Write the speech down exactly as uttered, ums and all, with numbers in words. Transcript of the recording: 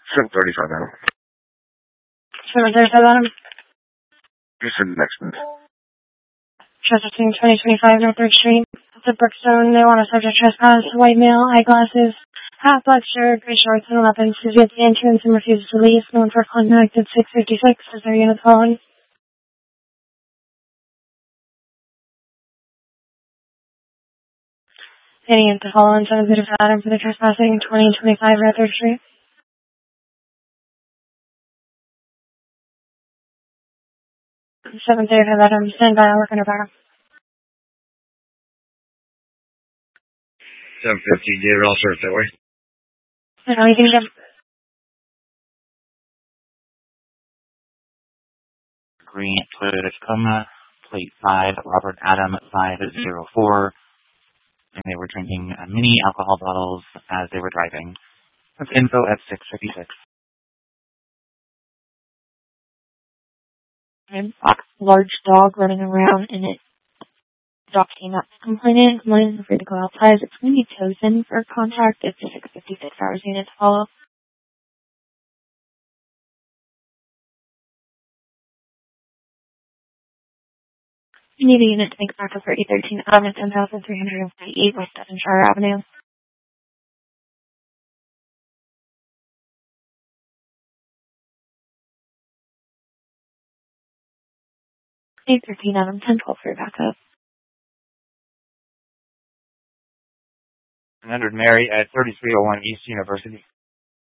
seven thirty-five, Adam. seven thirty-five, Adam. Just for the next month. Trespassing twenty twenty-five North third Street. It's a Brookstone. They want a subject trespass. White male, eyeglasses, half black shirt, gray shorts, and weapons. Is at the entrance and refuses to leave. No one for contact at six fifty-six. Is there units following? Any unit to follow inside of the Adam for the trespassing twenty twenty-five North third Street. seven thirty-five Adam. Stand by. I'll work on your back. seven fifty, get it all served that way. I don't know anything to Green Toyota Tacoma, plate five, Robert Adam five zero four, and they were drinking uh, mini alcohol bottles as they were driving. That's info at six fifty-six. Large dog running around in it. Dog came up complaining, complaining afraid to go outside. It's going to be chosen for contact. It's six fifty-six hours unit to follow. You need a unit to make backup for eight thirteen Avenue, ten thousand three hundred forty-eight West Devonshire Avenue. eight thirteen Adam, ten twelve for your backup. one hundred Mary at thirty-three oh one East University.